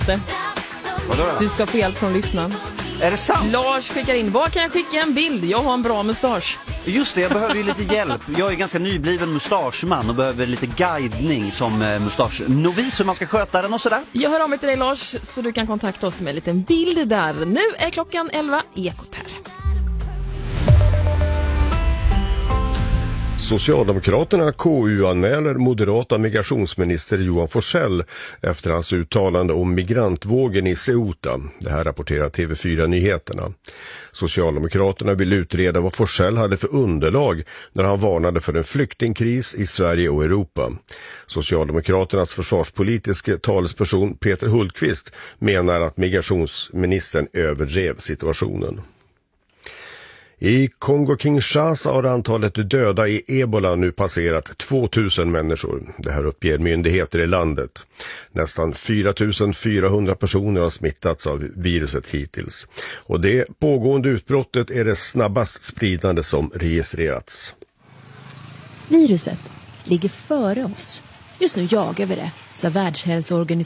Vadå? Du ska få hjälp från lyssnaren. Är det sant? Lars skickar in, vad kan jag skicka en bild? Jag har en bra mustasch. Just det, jag behöver ju lite hjälp. Jag är ganska nybliven mustaschman och behöver lite guidning som mustaschnovis hur man ska sköta den och sådär. Jag hör av mig till dig Lars, så du kan kontakta oss med en liten bild där. Nu är klockan 11, Ekot här. Socialdemokraterna KU-anmäler moderata migrationsminister Johan Forssell efter hans uttalande om migrantvågen i Ceuta. Det här rapporterar TV4 Nyheterna. Socialdemokraterna vill utreda vad Forssell hade för underlag när han varnade för en flyktingkris i Sverige och Europa. Socialdemokraternas försvarspolitiska talesperson Peter Hultqvist menar att migrationsministern överdrev situationen. I Kongo-Kinshasa har antalet döda i Ebola nu passerat 2000 människor. Det här uppger myndigheter i landet. Nästan 4400 personer har smittats av viruset hittills. Och det pågående utbrottet är det snabbast spridande som registrerats. Viruset ligger före oss. Just nu jagar vi det, sa Världshälsoorganisationen.